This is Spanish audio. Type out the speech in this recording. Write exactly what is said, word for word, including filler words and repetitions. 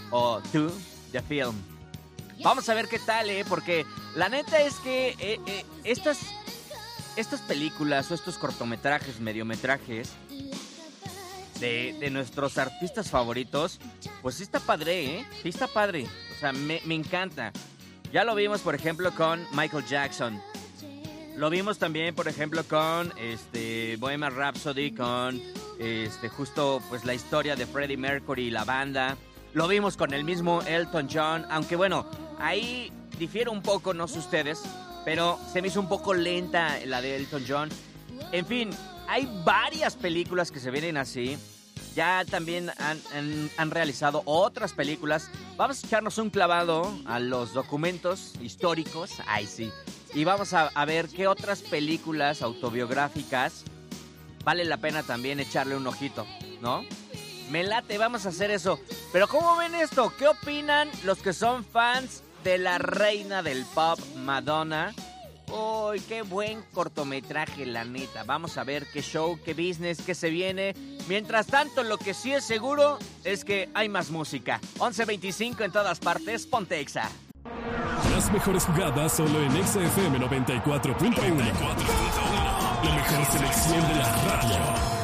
o To The Film. Vamos a ver qué tal, ¿eh? Porque la neta es que eh, eh, estas, estas películas o estos cortometrajes, mediometrajes de, de nuestros artistas favoritos, pues sí está padre, ¿eh? Sí está padre. O sea, me, me encanta. Ya lo vimos, por ejemplo, con Michael Jackson. Lo vimos también, por ejemplo, con este Bohemian Rhapsody, con este justo pues la historia de Freddie Mercury y la banda. Lo vimos con el mismo Elton John, aunque bueno, ahí difiere un poco, no sé ustedes, pero se me hizo un poco lenta la de Elton John. En fin, hay varias películas que se vienen así. Ya también han, han, han realizado otras películas. Vamos a echarnos un clavado a los documentos históricos. Ay, sí. Y vamos a, a ver qué otras películas autobiográficas vale la pena también echarle un ojito, ¿no? Me late, vamos a hacer eso. Pero ¿cómo ven esto? ¿Qué opinan los que son fans de la reina del pop, Madonna? ¡Uy, qué buen cortometraje, la neta! Vamos a ver qué show, qué business, qué se viene. Mientras tanto, lo que sí es seguro es que hay más música. once veinticinco en todas partes, ponte Exa. Las mejores jugadas solo en Exa F M noventa y cuatro punto uno. La mejor selección de la radio.